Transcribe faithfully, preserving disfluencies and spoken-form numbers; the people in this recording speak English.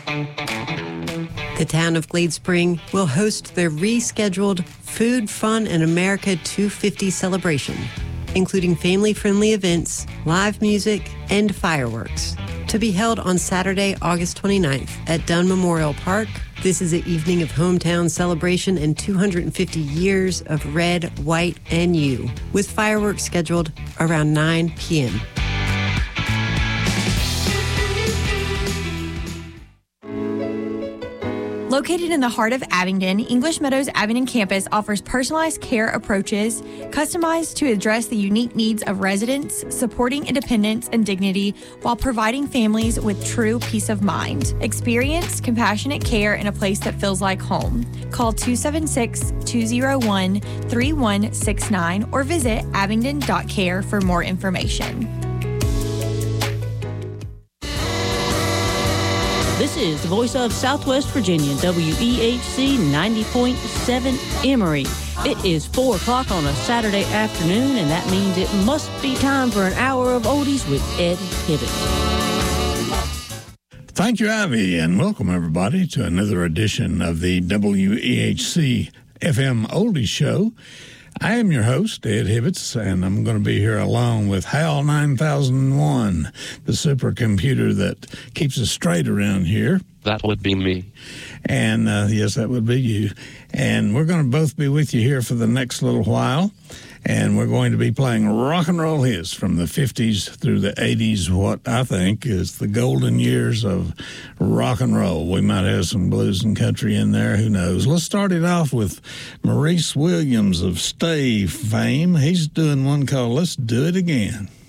The town of Glade Spring will host their rescheduled Food, Fun, in America two fifty celebration, including family-friendly events, live music, and fireworks. To be held on Saturday, August twenty-ninth at Dunn Memorial Park, this is an evening of hometown celebration and two hundred fifty years of red, white, and you, with fireworks scheduled around nine p.m. Located in the heart of Abingdon, English Meadows Abingdon campus offers personalized care approaches customized to address the unique needs of residents, supporting independence and dignity while providing families with true peace of mind. Experience compassionate care in a place that feels like home. Call two seven six, two oh one, three one six nine or visit abingdon dot care for more information. This is the voice of Southwest Virginia, W E H C ninety point seven Emory. It is four o'clock on a Saturday afternoon, and that means it must be time for an hour of oldies with Ed Hibbett. Thank you, Ivy, and welcome everybody to another edition of the W E H C F M Oldies Show. I am your host, Ed Hibbets, and I'm going to be here along with HAL nine thousand one, the supercomputer that keeps us straight around here. That would be me. And, uh, yes, that would be you. And we're going to both be with you here for the next little while. And we're going to be playing rock and roll hits from the fifties through the eighties, what I think is the golden years of rock and roll. We might have some blues and country in there. Who knows? Let's start it off with Maurice Williams of Stay fame. He's doing one called Let's Do It Again.